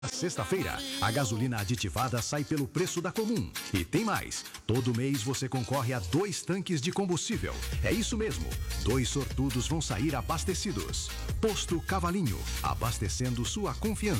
Sexta-feira, a gasolina aditivada sai pelo preço da comum. E tem mais, todo mês você concorre a 2 tanques de combustível. É isso mesmo, 2 sortudos vão sair abastecidos. Posto Cavalinho, abastecendo sua confiança.